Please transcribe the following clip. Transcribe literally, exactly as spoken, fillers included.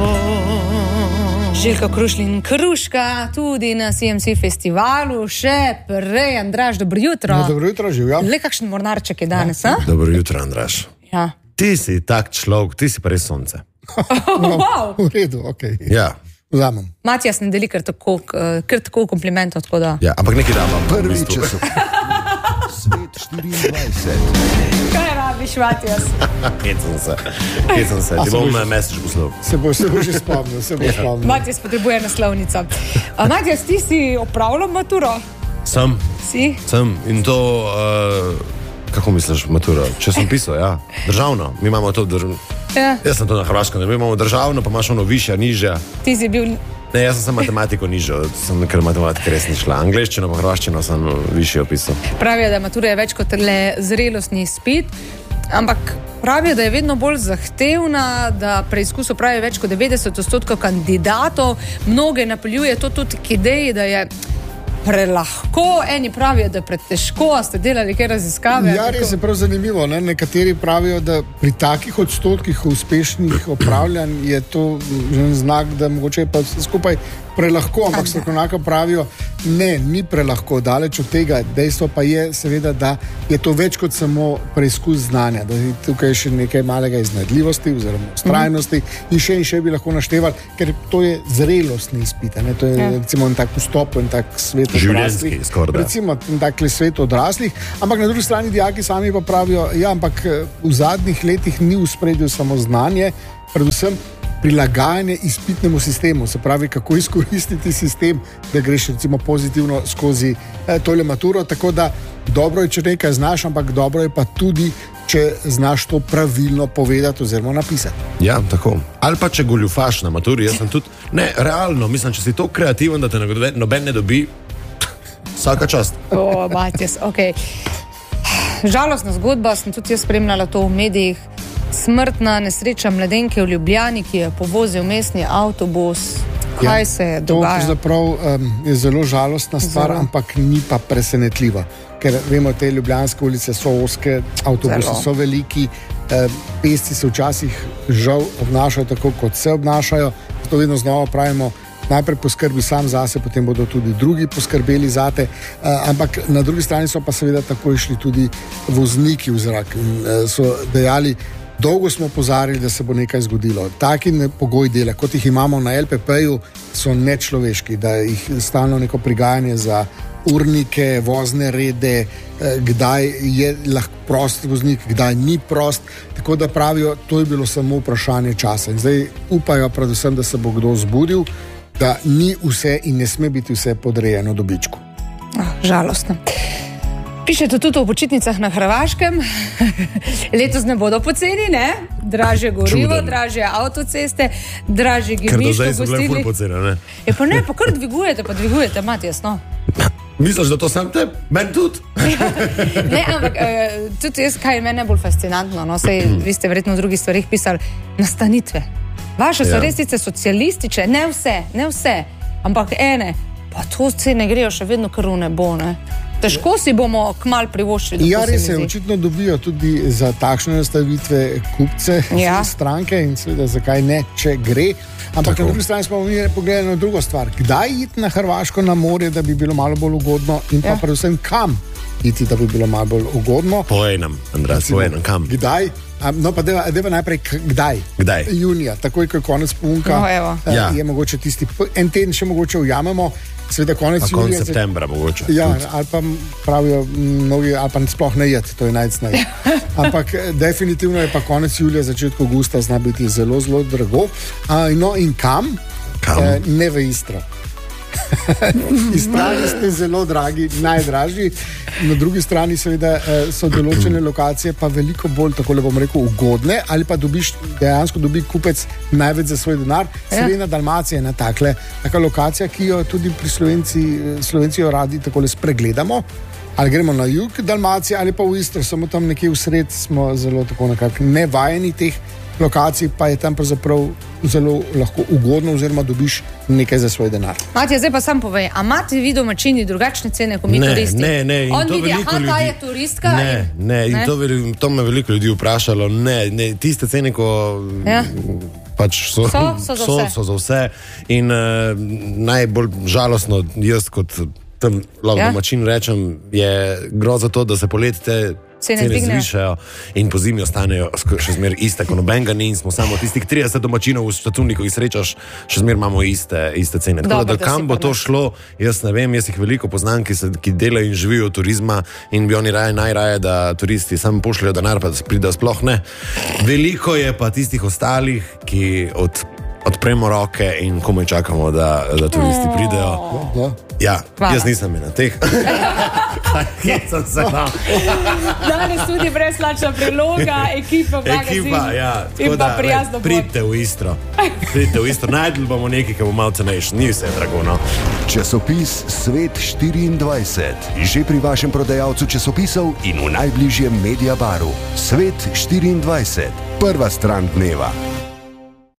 tabo. Željko Krušlin Kruška, tudi na C M C festivalu, še prej. Andraž, dobro jutro. No, dobro jutro, živjo. Le kakšen mornarček je danes, ja. a? Dobro jutro, Andraž. Ja. Ti si tak človek, ti si pa res sonce. No, wow. V redu, okej. Okay. Ja. Vzamem. Matijas ne deli kar tako, kar tako komplimentov, tako da. Ja, ampak nekaj dam vam. Prvi čas. Svet štiriindvajset. Kaj rabiš, Matijas? Kecam se, kecam se. Ti bom message poslal. Se bo, se bo že spomnil, se bo Ja. spomnil. Matijas potrebuje naslovnico. A, Matijas, ti si opravljal maturo? Sem, Si? sem. In to, uh, kako misliš, maturo? Če sem pisal, ja. Državno. Mi imamo to državno. Ja. Jaz sem to na Hrvaškem, mi imamo državno, pa imaš ono višja, nižja. Ti si bil... Ne, jaz sem, sem matematiko nižjo, sem ker matematika res ni šla. Angleščino pa hrvaščino sem višje opisal. Pravijo, da matura je več kot le zrelostni izpit, ampak pravijo, da je vedno bolj zahtevna, da preizkus opravi več kot devetdeset odstotkov kandidatov. Mnoge napeljuje to tudi k ideji, da je prelahko, eni pravijo, da je pretežko, a ste delali kaj raziskave? Ja, res je prav zanimivo. Ne? Nekateri pravijo, da pri takih odstotkih uspešnih opravljanj je to že znak, da mogoče je pa vse skupaj prelahko, ampak strokovnjaki pravijo, ne, ni prelahko, daleč od tega. Dejstvo pa je seveda, da je to več kot samo preizkus znanja, da je tukaj še nekaj malega iznajdljivosti oziroma vztrajnosti in še in še bi lahko naštevali, ker to je zrelostni izpit, ne? To je ja. recimo en tak vstop in tak svet Življenjski, odraslih. skoraj da. Recimo en tak svet odraslih, ampak na drugi strani dijaki sami pa pravijo, ja, ampak v zadnjih letih ni v spredju samo znanje, predvsem prilagajanje izpitnemu sistemu, se pravi, kako izkoristiti sistem, da greš recimo pozitivno skozi eh, tole maturo, tako da dobro je, če nekaj znaš, ampak dobro je pa tudi, če znaš to pravilno povedati oziroma napisati. Ja, tako. Ali pa če goljufaš na maturi, jaz sem tudi, ne, realno, mislim, če si to kreativen, da te noben ne dobi, vsaka čast. O, Matijas, okej. Okay. Žalostna zgodba, sem tudi jaz spremljala to v medijih. Smrtna nesreča mladenke v Ljubljani, ki je povozil mestni avtobus. Kaj ja, se je dogajalo? To pravzaprav um, je zelo žalostna stvar, zelo. Ampak ni pa presenetljiva. Ker vemo, te ljubljanske ulice so ozke, avtobusi zelo. So veliki, eh, pešci se včasih žal obnašajo tako, kot se obnašajo. To vedno znova pravimo, najprej poskrbi sam zase, potem bodo tudi drugi poskrbeli zate, uh, ampak na drugi strani so pa seveda tako išli tudi vozniki v zrak in uh, so dejali, dolgo smo opozarjali, da se bo nekaj zgodilo. Taki pogoji dela, kot jih imamo na L P P-ju, so nečloveški, da jih stalno neko prigajanje za urnike, vozne rede, kdaj je lahko prost voznik, kdaj ni prost, tako da pravijo, to je bilo samo vprašanje časa. In zdaj upajo predvsem, da se bo kdo zbudil, da ni vse in ne sme biti vse podrejeno dobičku. Ah, žalostno. Pišete tudi o počitnicah na Hrvaškem. Letos ne bodo poceni, ne? Dražje gorivo, Čuden. dražje avtoceste, dražje gemiško Ker do zdaj so bile ful gostili. pocene, ne? Je pa ne, pa kar dvigujete, pa dvigujete, Matijas, no. Misliš, da to sam te? Men tudi? Ne, ampak uh, tudi jaz, kaj je mene bolj fascinantno, no, sej vi ste verjetno v drugih stvarih pisali, nastanitve. Vaše so Ja. res sicer socialistične, ne vse, ne vse, ampak ene, pa to cene grejo še vedno kar v nebo, ne. Težko si bomo kmalu privoščili. Ja, res je, očitno dobijo tudi za takšne nastavitve kupce Ja. stranke in seveda zakaj ne, če gre. Ampak Tako. na drugi strani smo mi pogledali na drugo stvar. Kdaj iti na Hrvaško na morje, da bi bilo malo bolj ugodno in pa Ja. predvsem kam iti, da bi bilo malo bolj ugodno. Po enem, Andras, po enem, kam? Kdaj? A, no pa deva, deva najprej, k- kdaj? Kdaj? Junija, takoj, ko je konec punka, No, evo. eh, Ja. je mogoče tisti, en teden še mogoče ujamemo, seveda konec Pa konec julija. septembra mogoče. Ja, Tudi. ali pa pravijo mnogi, ali pa sploh ne jed, to je najcnej. Ampak eh, definitivno je pa konec julija, začetek avgusta zna biti zelo, zelo drago. A, no in kam? Kam? Eh, ne v Istro. Istrani ste zelo dragi, najdražji. Na drugi strani seveda eh, so določene lokacije pa veliko bolj, tako le bom rekel, ugodne, ali pa dobiš, dejansko dobi kupec največ za svoj denar. Ja. Srednja Dalmacija je ena takle, taka lokacija, ki jo tudi pri Slovenci, Slovencijo radi takole spregledamo. Ali gremo na jug Dalmacije ali pa v Istro, samo tam nekje v sred smo zelo tako nekako nevajeni teh lokacij, pa je tam pravzaprav zelo lahko ugodno oziroma dobiš nekaj za svoj denar. Matija, zdaj pa sam povej, a imate vi domačini drugačne cene, kot mi Ne, turisti? ne, ne, in On to vidi, veliko aha, ta ljudi- je turistka. Ne, in- ne, in Ne? to, veli- to me veliko ljudi vprašalo. Ne, ne, tiste cene, ko Ja. pač so, so, so, za so, vse. so za vse. In uh, najbolj žalostno, jaz kot tam lahko Ja. domačin rečem, je groza to, da se poleti te Cene cene dvignejo. zvišajo in po zimi ostanejo sk- še zmeraj iste, ko nobenega ni in smo samo tistih trideset domačinov v štacuni, ko jih srečaš, še zmeraj imamo iste, iste cene. Tako Dobro, da, da kam si bo pa to ne. šlo, jaz ne vem, jaz jih veliko poznam, ki, se, ki delajo in živijo od turizma in bi oni raje najraje, da turisti samo pošljajo denar, pa da pridejo sploh ne. Veliko je pa tistih ostalih, ki od, odpremo roke in komaj čakamo, da, da turisti pridejo. Ja. Ja, Hvala. jaz nisem na teh. Hecam se na. Danes tudi brezplačna priloga, ekipa, magazin. Ekipa, ja. In Tako pa da, prijazno lej, pridite v Istro. Pridite v Istro. Najdli bomo nekaj, ki bo malo cenejši. Ni vse drago, no. Časopis Svet štiriindvajset. Že pri vašem prodajalcu časopisov in v najbližjem Mediabaru. Svet štiriindvajset. Prva stran dneva.